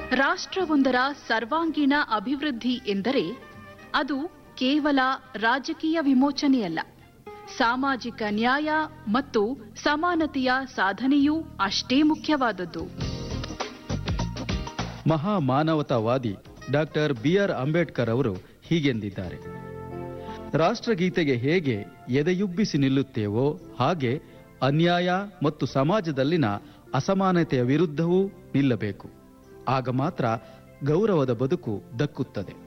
ರಾಷ್ಟ್ರವೊಂದರ ಸರ್ವಾಂಗೀಣ ಅಭಿವೃದ್ಧಿ ಎಂದರೆ ಅದು ಕೇವಲ ರಾಜಕೀಯ ವಿಮೋಚನೆಯಲ್ಲ, ಸಾಮಾಜಿಕ ನ್ಯಾಯ ಮತ್ತು ಸಮಾನತೆಯ ಸಾಧನೆಯೂ ಅಷ್ಟೇ ಮುಖ್ಯವಾದದ್ದು. ಮಹಾಮಾನವತಾವಾದಿ ಡಾಕ್ಟರ್ BR ಅಂಬೇಡ್ಕರ್ ಅವರು ಹೀಗೆಂದಿದ್ದಾರೆ: ರಾಷ್ಟ್ರಗೀತೆಗೆ ಹೇಗೆ ಎದೆಯುಬ್ಬಿಸಿ ನಿಲ್ಲುತ್ತೇವೋ ಹಾಗೆ ಅನ್ಯಾಯ ಮತ್ತು ಸಮಾಜದಲ್ಲಿನ ಅಸಮಾನತೆಯ ವಿರುದ್ಧವೂ ನಿಲ್ಲಬೇಕು. ಆಗ ಮಾತ್ರ ಗೌರವದ ಬದುಕು ದಕ್ಕುತ್ತದೆ.